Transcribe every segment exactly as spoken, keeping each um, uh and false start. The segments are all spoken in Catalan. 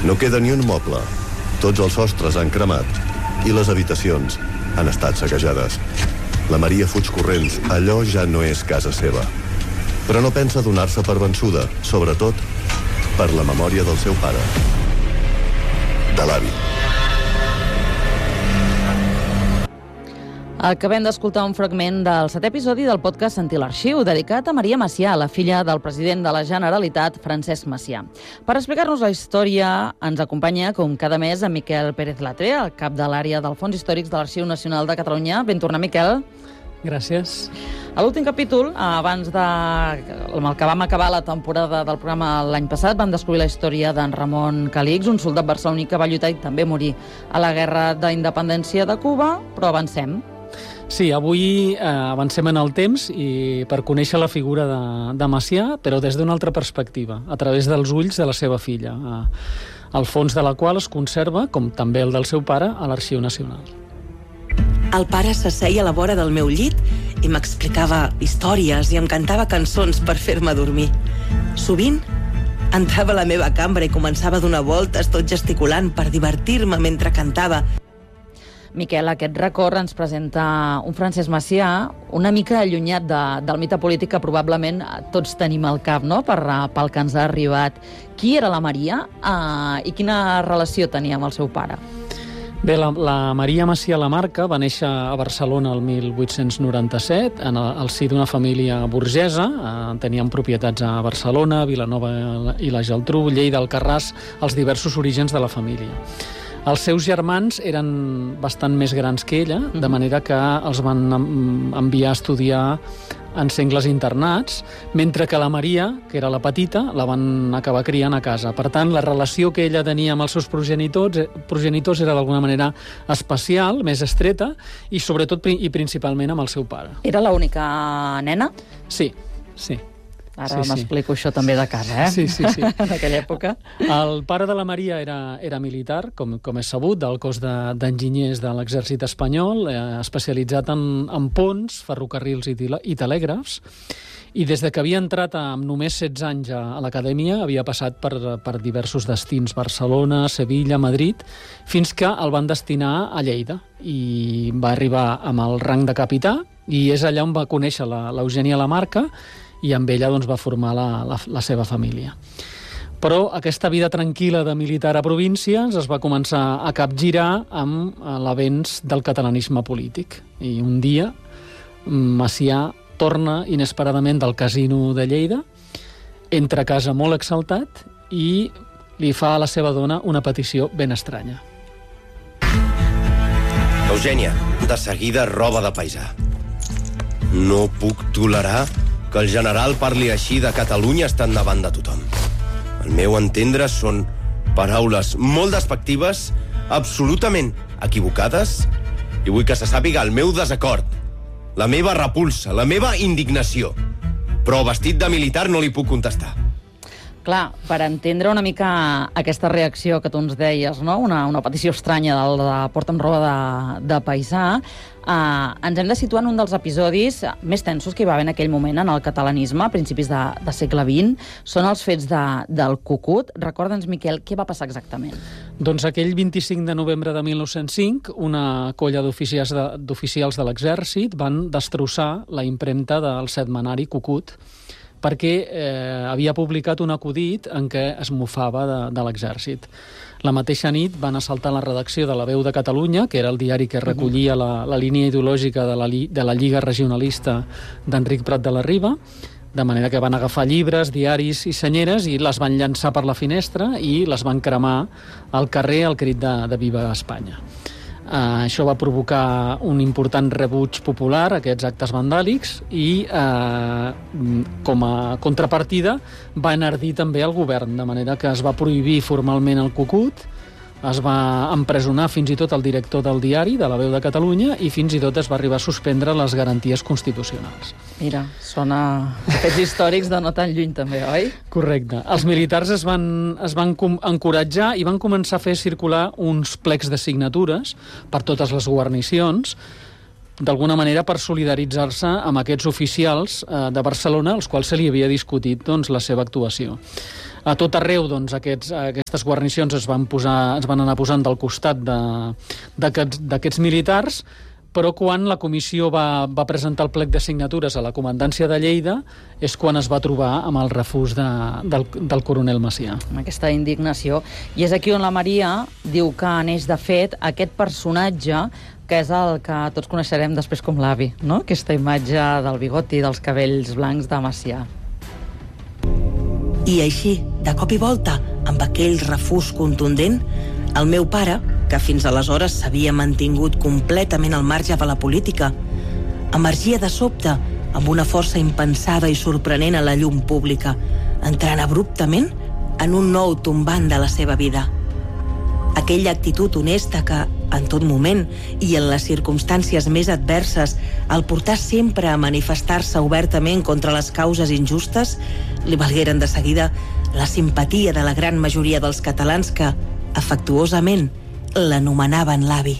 No queda ni un moble. Tots els sostres han cremat i les habitacions han estat saquejades. La Maria fuig corrents. Allò ja no és casa seva. Però no pensa donar-se per vençuda, sobretot per la memòria del seu pare. De l'avi. Acabem d'escoltar un fragment del setè episodi del podcast Sentir l'Arxiu, dedicat a Maria Macià, la filla del president de la Generalitat, Francesc Macià. Per explicar-nos la història ens acompanya, com cada mes, en Miquel Pérez Latre, el cap de l'àrea del Fons Històrics de l'Arxiu Nacional de Catalunya. Ben tornat, Miquel. Gràcies. A l'últim capítol, abans de... amb el que vam acabar la temporada del programa l'any passat, vam descobrir la història d'en Ramon Calix, un soldat barceloní que va lluitar i també morir a la Guerra d'Independència de Cuba, però avancem. Sí, avui eh, avancem en el temps i per conèixer la figura de, de Macià, però des d'una altra perspectiva, a través dels ulls de la seva filla, eh, el fons de la qual es conserva, com també el del seu pare, a l'Arxiu Nacional. El pare s'asseia a la vora del meu llit i m'explicava històries i em cantava cançons per fer-me dormir. Sovint entrava a la meva cambra i començava a donar voltes tot gesticulant per divertir-me mentre cantava. Miquel, aquest record ens presenta un Francesc Macià una mica allunyat de, del mite polític que probablement tots tenim al cap, no?, per, pel que ens ha arribat. Qui era la Maria uh, i quina relació tenia amb el seu pare? Bé, la, la Maria Macià Lamarca va néixer a Barcelona el mil vuit-cents noranta-set, en el, el si d'una família burgesa. Eh, tenien propietats a Barcelona, Vilanova i la Geltrú, Lleida, Alcarràs, els diversos orígens de la família. Els seus germans eren bastant més grans que ella, de manera que els van enviar a estudiar en sengles internats, mentre que la Maria, que era la petita, la van acabar criant a casa. Per tant, la relació que ella tenia amb els seus progenitors, progenitors era d'alguna manera especial, més estreta, i sobretot i principalment amb el seu pare. Era l'única nena? Sí, sí. Ara sí, m'explico sí. això també de casa, eh? Sí, sí, sí. En aquella època. El pare de la Maria era, era militar, com, com és sabut, del cos d'enginyers de, de l'exèrcit espanyol, eh, especialitzat en, en ponts, ferrocarrils i, i telègrafs, i des de que havia entrat amb només setze anys a, a l'acadèmia havia passat per, per diversos destins, Barcelona, Sevilla, Madrid, fins que el van destinar a Lleida, i va arribar amb el rang de capità, i és allà on va conèixer l'Eugènia Lamarca, i amb ella doncs, va formar la, la, la seva família. Però aquesta vida tranquil·la de militar a províncies es va començar a capgirar amb l'avenç del catalanisme polític. I un dia Macià torna inesperadament del casino de Lleida, entra a casa molt exaltat i li fa a la seva dona una petició ben estranya. Eugènia, de seguida roba de paisà. No puc tolerar que el general parli així de Catalunya estant davant de tothom. Al meu entendre són paraules molt despectives, absolutament equivocades, i vull que se sàpiga el meu desacord, la meva repulsa, la meva indignació. Però vestit de militar no li puc contestar. Clar, per entendre una mica aquesta reacció que tu ens deies, no? una, una petició estranya del de porta'm roba de, de paisà, eh, ens hem de situar en un dels episodis més tensos que hi va haver en aquell moment en el catalanisme, a principis de, de segle vint. Són els fets de, del Cucut. Recorda'ns, Miquel, què va passar exactament? Doncs aquell vint-i-cinc de novembre de mil nou-cents cinc, una colla d'oficials de, d'oficials de l'exèrcit van destrossar la impremta del setmanari Cucut, perquè eh, havia publicat un acudit en què es mofava de, de l'exèrcit. La mateixa nit van assaltar la redacció de La Veu de Catalunya, que era el diari que recollia la, la línia ideològica de la, de la Lliga Regionalista d'Enric Prat de la Riba, de manera que van agafar llibres, diaris i senyeres i les van llançar per la finestra i les van cremar al carrer al crit de, de Viva Espanya. Uh, això va provocar un important rebuig popular, aquests actes vandàlics, i uh, com a contrapartida va enardir també el govern, de manera que es va prohibir formalment el Cucut, es va empresonar fins i tot el director del diari, de La Veu de Catalunya, i fins i tot es va arribar a suspendre les garanties constitucionals. Mira, sona fets històrics de no tan lluny també, oi? Correcte. Els militars es van, es van encoratjar i van començar a fer circular uns plecs de signatures per totes les guarnicions, d'alguna manera per solidaritzar-se amb aquests oficials eh, de Barcelona, als quals se li havia discutit doncs, la seva actuació. A tot arreu, doncs, aquests, aquestes guarnicions es van, posar, es van anar posant del costat d'aquests militars, però quan la comissió va, va presentar el plec de signatures a la comandància de Lleida és quan es va trobar amb el refús de, del, del coronel Macià. Aquesta indignació. I és aquí on la Maria diu que neix, de fet, aquest personatge que és el que tots coneixerem després com l'avi, no? Aquesta imatge del bigoti, dels cabells blancs de Macià. I així, de cop i volta, amb aquell refús contundent, el meu pare, que fins aleshores s'havia mantingut completament al marge de la política, emergia de sobte amb una força impensada i sorprenent a la llum pública, entrant abruptament en un nou tombant de la seva vida. Aquella actitud honesta que, en tot moment i en les circumstàncies més adverses, el portà sempre a manifestar-se obertament contra les causes injustes, li valgueren de seguida la simpatia de la gran majoria dels catalans que, afectuosament, l'anomenaven l'avi.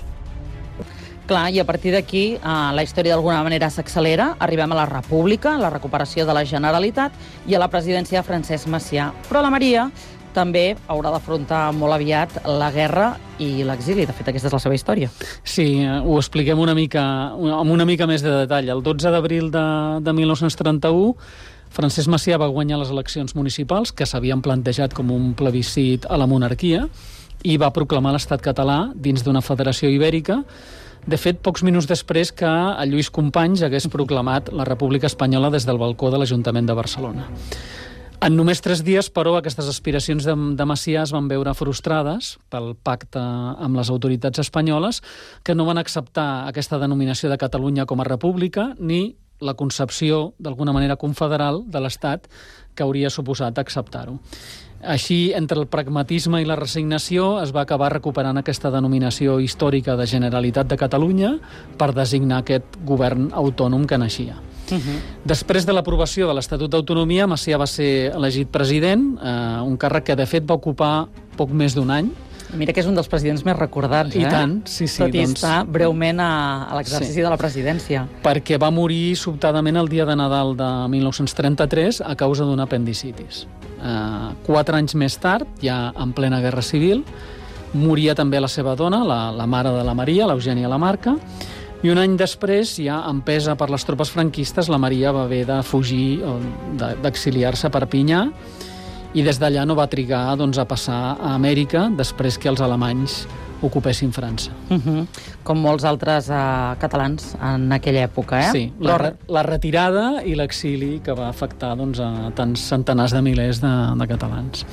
Clar, i a partir d'aquí eh, la història d'alguna manera s'accelera, arribem a la República, la recuperació de la Generalitat i a la presidència de Francesc Macià. Però la Maria també haurà d'afrontar molt aviat la guerra i l'exili. De fet, aquesta és la seva història. Sí, ho expliquem una mica, amb una mica més de detall. El dotze d'abril de, de mil nou-cents trenta-u, Francesc Macià va guanyar les eleccions municipals, que s'havien plantejat com un plebiscit a la monarquia, i va proclamar l'estat català dins d'una federació ibèrica. De fet, pocs minuts després que el Lluís Companys hagués proclamat la República Espanyola des del balcó de l'Ajuntament de Barcelona. En només tres dies, però, aquestes aspiracions de, de Macià es van veure frustrades pel pacte amb les autoritats espanyoles, que no van acceptar aquesta denominació de Catalunya com a república ni la concepció, d'alguna manera, confederal de l'Estat que hauria suposat acceptar-ho. Així, entre el pragmatisme i la resignació, es va acabar recuperant aquesta denominació històrica de Generalitat de Catalunya per designar aquest govern autònom que naixia. Uh-huh. Després de l'aprovació de l'Estatut d'Autonomia, Macià va ser elegit president, eh, un càrrec que de fet va ocupar poc més d'un any. Mira que és un dels presidents més recordats, eh? I tant, sí, sí. Tot i doncs... estar breument a, a l'exercici sí. de la presidència. Perquè va morir sobtadament el dia de Nadal de mil nou-cents trenta-tres a causa d'un apendicitis. Uh, quatre anys més tard, ja en plena Guerra Civil, moria també la seva dona, la, la mare de la Maria, l'Eugènia Lamarca, i un any després, ja empesa per les tropes franquistes, la Maria va haver de fugir, d'exiliar-se a Perpinyà, i des d'allà no va trigar doncs, a passar a Amèrica després que els alemanys ocupessin França. Uh-huh. Com molts altres uh, catalans en aquella època, eh? Sí, la, Però... la retirada i l'exili que va afectar doncs, a tants centenars de milers de, de catalans.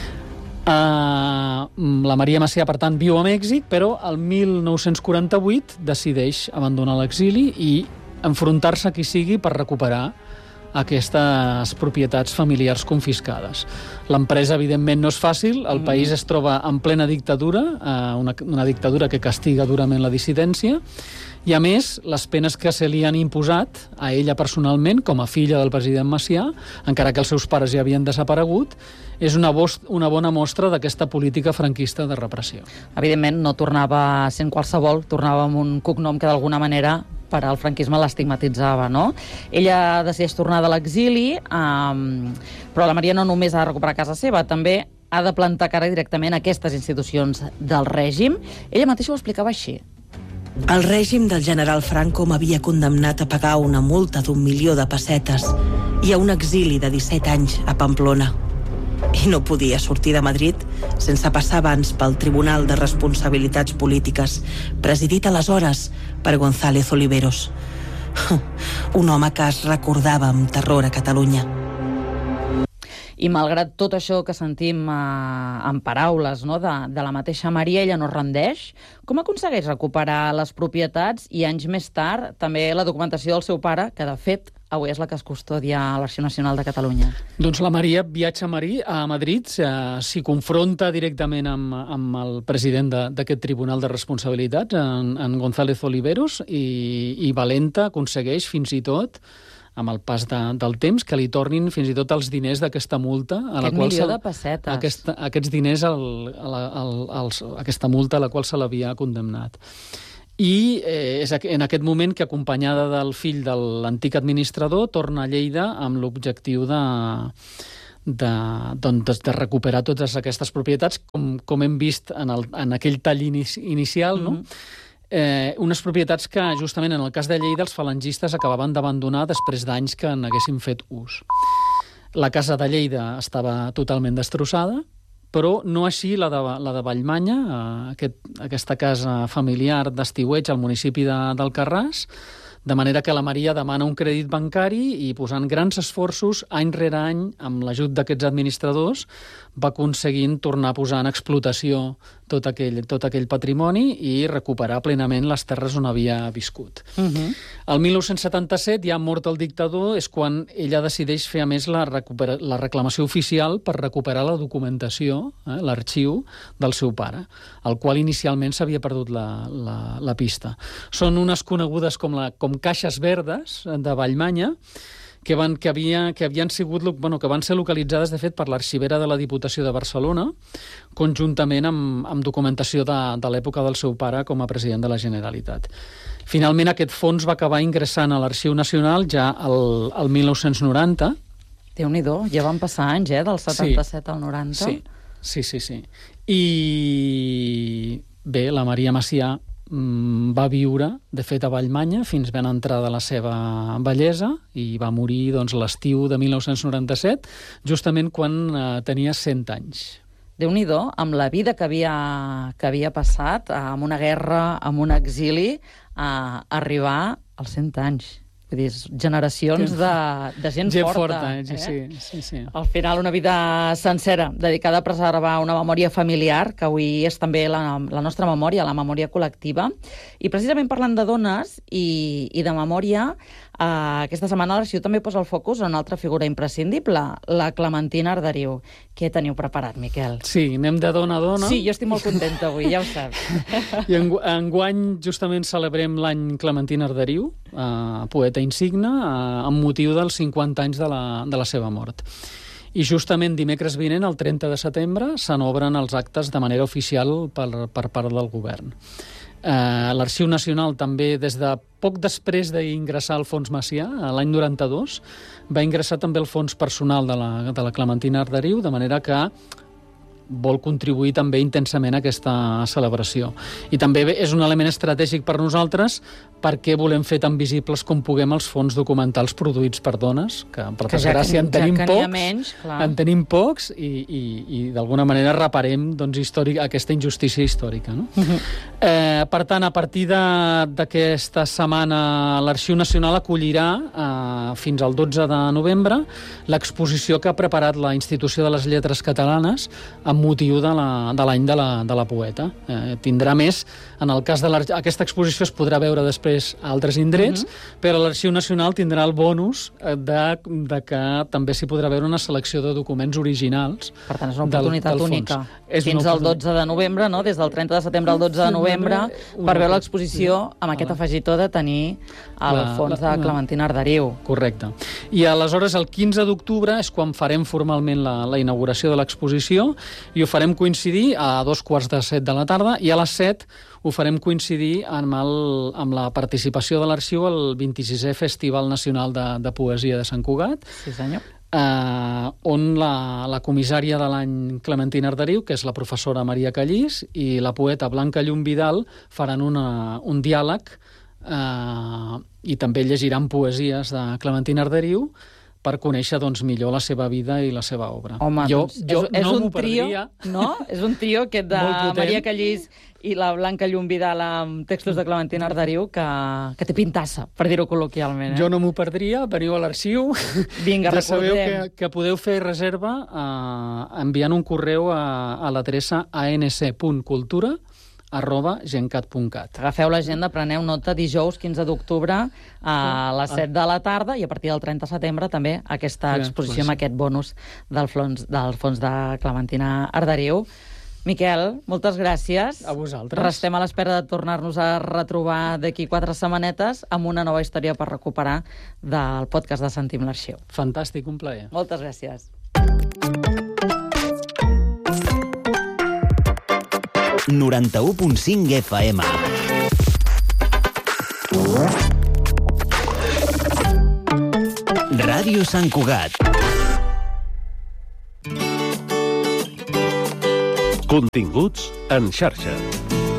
Uh, la Maria Macià, per tant, viu a Mèxic, però el mil nou-cents quaranta-vuit decideix abandonar l'exili i enfrontar-se a qui sigui per recuperar aquestes propietats familiars confiscades. L'empresa, evidentment, no és fàcil. El mm. país es troba en plena dictadura, eh, una, una dictadura que castiga durament la dissidència, i, a més, les penes que se li han imposat a ella personalment, com a filla del president Macià, encara que els seus pares ja havien desaparegut, és una, bost, una bona mostra d'aquesta política franquista de repressió. Evidentment, no tornava sent qualsevol, tornava amb un cognom que, d'alguna manera, per al franquisme l'estigmatitzava, no? Ella decideix tornar de l'exili, um, però la Maria no només ha de recuperar casa seva, també ha de plantar cara directament a aquestes institucions del règim. Ella mateixa ho explicava així. El règim del general Franco m'havia condemnat a pagar una multa d'un milió de pessetes i a un exili de disset anys a Pamplona. I no podia sortir de Madrid sense passar abans pel Tribunal de Responsabilitats Polítiques, presidit aleshores per González Oliveros. Un home que es recordava amb terror a Catalunya. I malgrat tot això que sentim eh, en paraules, no, de, de la mateixa Maria, ella no es rendeix. Com aconsegueix recuperar les propietats i anys més tard també la documentació del seu pare, que de fet avui és la que es custodia a l'Arxiu Nacional de Catalunya? Doncs la Maria viatja a, Marí, a Madrid, eh, s'hi confronta directament amb, amb el president d'aquest Tribunal de Responsabilitats, en, en González Oliveros, i, i valenta aconsegueix fins i tot, amb el pas de, del temps, que li tornin fins i tot els diners d'aquesta multa. A la Aquest qual milió se, de pessetes. Aquesta, aquests diners, el, el, el, els, aquesta multa a la qual se l'havia condemnat. I eh, és en aquest moment que, acompanyada del fill de l'antic administrador, torna a Lleida amb l'objectiu de, de, doncs, de recuperar totes aquestes propietats, com, com hem vist en, el, en aquell tall inici, inicial, no? Mm-hmm. Eh, unes propietats que, justament, en el cas de Lleida, els falangistes acabaven d'abandonar després d'anys que n'haguessin fet ús. La casa de Lleida estava totalment destrossada, però no així la de, la de Vallmanya, eh, aquest, aquesta casa familiar d'estiueig al municipi de, d'Alcarràs, de manera que la Maria demana un crèdit bancari i, posant grans esforços, any rere any, amb l'ajut d'aquests administradors, va aconseguint tornar a posar en explotació tot aquell, tot aquell patrimoni i recuperar plenament les terres on havia viscut. Uh-huh. El mil nou-cents setanta-set, ja mort el dictador, és quan ella decideix fer a més la, recupera, la reclamació oficial per recuperar la documentació, eh, l'arxiu del seu pare, el qual inicialment s'havia perdut la, la, la pista. Són unes conegudes com, la, com caixes verdes de Vallmanya, que van, que havia, que havien sigut, bueno, que van ser localitzades, de fet, per l'arxivera de la Diputació de Barcelona, conjuntament amb, amb documentació de, de l'època del seu pare com a president de la Generalitat. Finalment, aquest fons va acabar ingressant a l'Arxiu Nacional ja al, al mil nou-cents noranta. Déu-n'hi-do, ja van passar anys, eh, del setanta-set sí. al noranta. Sí, sí, sí, sí. I bé, la Maria Macià va viure, de fet, a Vallmanya fins ben entrada la seva bellesa i va morir doncs, l'estiu de mil nou-cents noranta-set, justament quan eh, tenia cent anys. Déu-n'hi-do, amb la vida que havia, que havia passat, amb una guerra, amb un exili, a arribar als cent anys. Vull dir, generacions de, de gent, gent forta. forta eh? sí, sí, sí. Al final, una vida sencera, dedicada a preservar una memòria familiar, que avui és també la, la nostra memòria, la memòria col·lectiva. I precisament parlant de dones i, i de memòria, eh, aquesta setmana l'Arxiu també posa el focus en una altra figura imprescindible, la Clementina Arderiu. Què teniu preparat, Miquel? Sí, anem de dona a dona. Sí, jo estic molt contenta avui, ja ho saps. I en, enguany justament celebrem l'any Clementina Arderiu, eh, poeta insigne, eh, amb motiu dels cinquanta anys de la, de la seva mort. I justament dimecres vinent, el trenta de setembre, se n'obren els actes de manera oficial per, per part del govern. Eh, L'Arxiu Nacional també, des de poc després d'ingressar al Fons Macià, l'any noranta-dos, va ingressar també el fons personal de la, de la Clementina Arderiu, de manera que vol contribuir també intensament a aquesta celebració. I també és un element estratègic per nosaltres perquè volem fer tan visibles com puguem els fons documentals produïts per dones, que per que ja desgràcia en tenim ja pocs, menys, en tenim pocs i, i, i d'alguna manera reparem doncs, històric, aquesta injustícia històrica. No? Uh-huh. eh, per tant, a partir d'aquesta setmana l'Arxiu Nacional acollirà eh, fins al dotze de novembre l'exposició que ha preparat la Institució de les Lletres Catalanes amb motiu de l'any de, de, la, de la poeta. Eh, tindrà més, en el cas de aquesta exposició es podrà veure després a altres indrets, uh-huh. però l'Arxiu Nacional tindrà el bonus de, de que també s'hi podrà veure una selecció de documents originals. Per tant, és una oportunitat del, del única. És fins al dotze de novembre, no? Des del trenta de setembre al dotze de novembre, per veure l'exposició amb aquest afegitó de tenir el la, fons la, de Clementina Arderiu. Correcte. I aleshores, el quinze d'octubre és quan farem formalment la, la inauguració de l'exposició i ho farem coincidir a dos quarts de set de la tarda i a les set ho farem coincidir amb, el, amb la participació de l'Arxiu al vint-i-sisè Festival Nacional de, de Poesia de Sant Cugat. Sí, senyor. Eh, on la, la comissària de l'any Clementina Arderiu, que és la professora Maria Callís, i la poeta Blanca Llum Vidal faran una, un diàleg eh, i també llegiran poesies de Clementina Arderiu per conèixer doncs, millor la seva vida i la seva obra. Home, jo, doncs, jo és, és no un m'ho trio, perdria. No? És un trio aquest de Maria Callís i la Blanca Llum Vidal amb textos de Clementina Arderiu que, que té pintassa, per dir-ho col·loquialment. Eh? Jo no m'ho perdria, veniu a l'Arxiu. Vinga, ja sabeu recordem. que, que podeu fer reserva eh, enviant un correu a, a l'adreça a n c punt cultura arroba gencat punt cat. Agafeu l'agenda, preneu nota, dijous quinze d'octubre a les set de la tarda i a partir del trenta de setembre també aquesta exposició amb aquest bonus del fons, del fons de Clementina Arderiu. Miquel, moltes gràcies. A vosaltres. Restem a l'espera de tornar-nos a retrobar d'aquí quatre setmanetes amb una nova història per recuperar del podcast de Sentim l'Arxiu. Fantàstic, un plaer. Moltes gràcies. noranta-u punt cinc F M. Ràdio Sant Cugat. Continguts en xarxa.